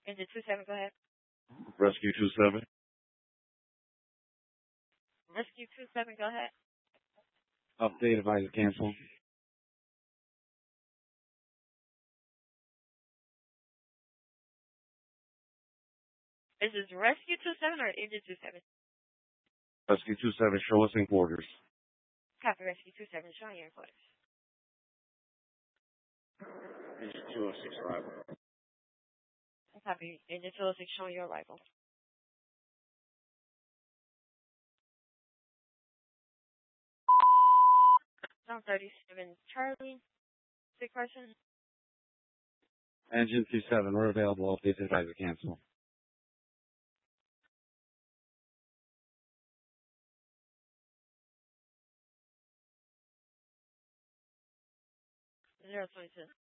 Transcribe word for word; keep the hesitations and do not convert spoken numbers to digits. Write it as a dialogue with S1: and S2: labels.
S1: Engine two seven, go ahead.
S2: Rescue two seven.
S1: Rescue two seven, go ahead.
S2: Update advisor cancel.
S1: Is this Rescue two seven or Engine two seven?
S2: Rescue two seven, show us in quarters.
S1: Copy, Rescue two seven, showing your quarters.
S2: Engine two oh six arrival.
S1: Copy, Engine two oh six, showing your arrival. Zone thirty-seven, Charlie. Sick person.
S2: Engine two seven, we're available. Update advisor cancel.
S1: zero twenty-two.